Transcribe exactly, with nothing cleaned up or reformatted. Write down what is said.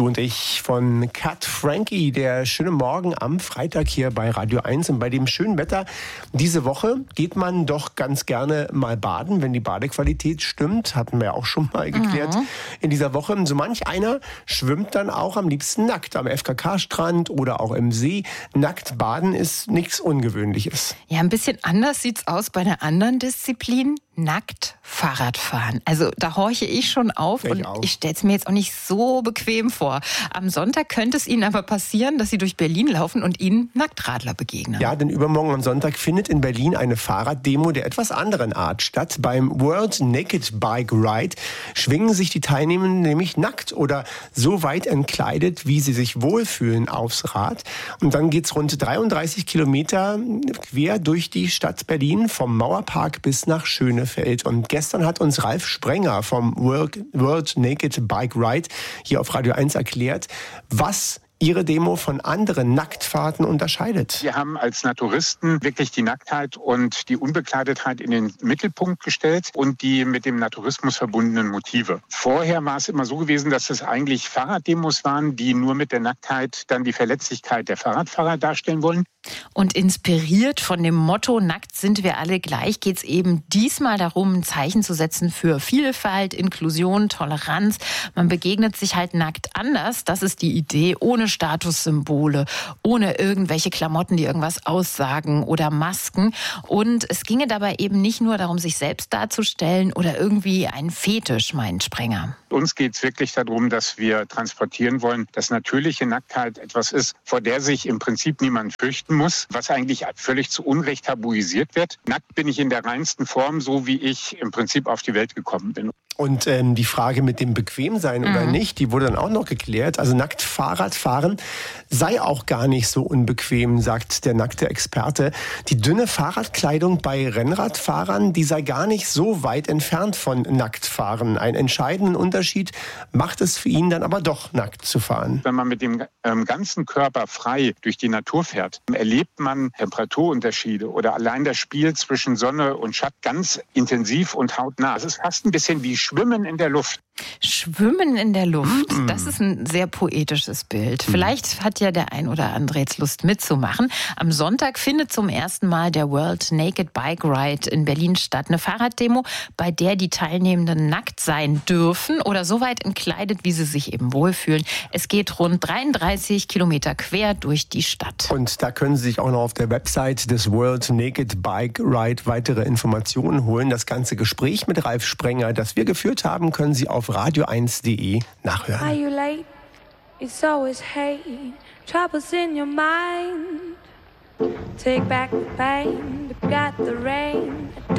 Du und ich von Cat Frankie, der schöne Morgen am Freitag hier bei Radio eins. Und bei dem schönen Wetter diese Woche geht man doch ganz gerne mal baden, wenn die Badequalität stimmt. Hatten wir ja auch schon mal geklärt mhm. in dieser Woche. So manch einer schwimmt dann auch am liebsten nackt am F K K-Strand oder auch im See. Nackt baden ist nichts Ungewöhnliches. Ja, ein bisschen anders sieht's aus bei einer anderen Disziplin. Nackt Fahrradfahren. Also da horche ich schon auf ich und auch. ich stelle es mir jetzt auch nicht so bequem vor. Am Sonntag könnte es Ihnen aber passieren, dass Sie durch Berlin laufen und Ihnen Nacktradler begegnen. Ja, denn übermorgen am Sonntag findet in Berlin eine Fahrraddemo der etwas anderen Art statt. Beim World Naked Bike Ride schwingen sich die Teilnehmenden nämlich nackt oder so weit entkleidet, wie sie sich wohlfühlen, aufs Rad. Und dann geht's rund dreiunddreißig Kilometer quer durch die Stadt Berlin, vom Mauerpark bis nach Schönefeld. Und gestern hat uns Ralf Sprenger vom World, World Naked Bike Ride hier auf Radio eins erklärt, was Ihre Demo von anderen Nacktfahrten unterscheidet. Wir haben als Naturisten wirklich die Nacktheit und die Unbekleidetheit in den Mittelpunkt gestellt und die mit dem Naturismus verbundenen Motive. Vorher war es immer so gewesen, dass es eigentlich Fahrraddemos waren, die nur mit der Nacktheit dann die Verletzlichkeit der Fahrradfahrer darstellen wollen. Und inspiriert von dem Motto "Nackt sind wir alle gleich" geht es eben diesmal darum, ein Zeichen zu setzen für Vielfalt, Inklusion, Toleranz. Man begegnet sich halt nackt anders. Das ist die Idee, ohne Statussymbole, ohne irgendwelche Klamotten, die irgendwas aussagen oder Masken. Und es ginge dabei eben nicht nur darum, sich selbst darzustellen oder irgendwie einen Fetisch, meint Sprenger. Uns geht es wirklich darum, dass wir transportieren wollen, dass natürliche Nacktheit etwas ist, vor der sich im Prinzip niemand fürchten muss, was eigentlich völlig zu Unrecht tabuisiert wird. Nackt bin ich in der reinsten Form, so wie ich im Prinzip auf die Welt gekommen bin. Und ähm, die Frage mit dem Bequemsein mhm. oder nicht, die wurde dann auch noch geklärt. Also nackt Fahrrad fahren sei auch gar nicht so unbequem, sagt der nackte Experte. Die dünne Fahrradkleidung bei Rennradfahrern, die sei gar nicht so weit entfernt von Nacktfahren. Einen entscheidenden Unterschied macht es für ihn dann aber doch, nackt zu fahren. Wenn man mit dem ähm, ganzen Körper frei durch die Natur fährt, erlebt man Temperaturunterschiede oder allein das Spiel zwischen Sonne und Schatten ganz intensiv und hautnah. Es ist fast ein bisschen wie Schwimmen in der Luft. Schwimmen in der Luft, das ist ein sehr poetisches Bild. Vielleicht hat ja der ein oder andere jetzt Lust mitzumachen. Am Sonntag findet zum ersten Mal der World Naked Bike Ride in Berlin statt. Eine Fahrraddemo, bei der die Teilnehmenden nackt sein dürfen oder so weit entkleidet, wie sie sich eben wohlfühlen. Es geht rund dreiunddreißig Kilometer quer durch die Stadt. Und da können Sie sich auch noch auf der Website des World Naked Bike Ride weitere Informationen holen. Das ganze Gespräch mit Ralf Sprenger, das wir geführt haben, können Sie auf radio eins punkt de nachhören. Are you late? It's always hate. Troubles in your mind. Take back the pain, but got the rain.